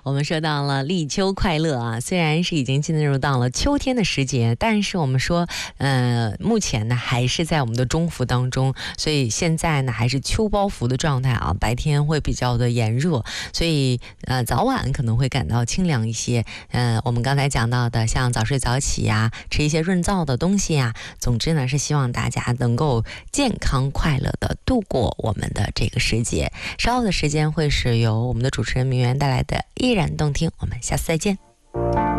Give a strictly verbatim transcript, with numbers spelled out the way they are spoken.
我们说到了立秋快乐啊，虽然是已经进入到了秋天的时节，但是我们说，呃，目前呢还是在我们的中伏当中，所以现在呢还是秋包伏的状态啊，白天会比较的炎热，所以呃早晚可能会感到清凉一些。呃，我们刚才讲到的，像早睡早起呀、啊，吃一些润燥的东西呀、啊，总之呢是希望大家能够健康快乐的度过我们的这个时节。稍后的时间会是由我们的主持人明媛带来的依然动听，我们下次再见。